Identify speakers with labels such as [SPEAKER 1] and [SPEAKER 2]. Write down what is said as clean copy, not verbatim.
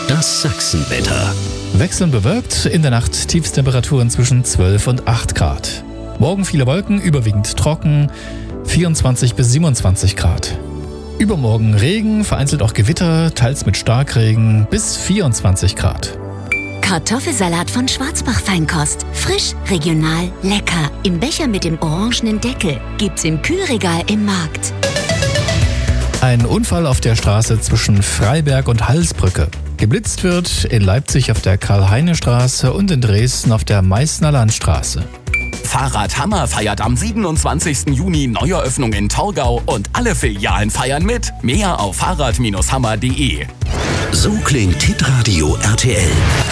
[SPEAKER 1] Das Sachsenwetter.
[SPEAKER 2] Wechselnd bewölkt, in der Nacht Tiefstemperaturen zwischen 12 und 8 Grad. Morgen viele Wolken, überwiegend trocken, 24 bis 27 Grad. Übermorgen Regen, vereinzelt auch Gewitter, teils mit Starkregen, bis 24 Grad.
[SPEAKER 3] Kartoffelsalat von Schwarzbach Feinkost. Frisch, regional, lecker. Im Becher mit dem orangenen Deckel. Gibt's im Kühlregal im Markt.
[SPEAKER 2] Ein Unfall auf der Straße zwischen Freiberg und Halsbrücke. Geblitzt wird in Leipzig auf der Karl-Heine-Straße und in Dresden auf der Meißner Landstraße.
[SPEAKER 4] Fahrradhammer feiert am 27. Juni Neueröffnung in Torgau und alle Filialen feiern mit. Mehr auf fahrrad-hammer.de.
[SPEAKER 1] So klingt Hitradio RTL.